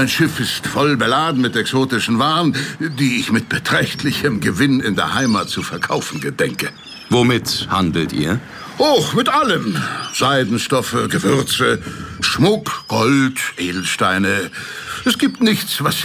Mein Schiff ist voll beladen mit exotischen Waren, die ich mit beträchtlichem Gewinn in der Heimat zu verkaufen gedenke. Womit handelt ihr? Mit allem. Seidenstoffe, Gewürze, Schmuck, Gold, Edelsteine. Es gibt nichts, was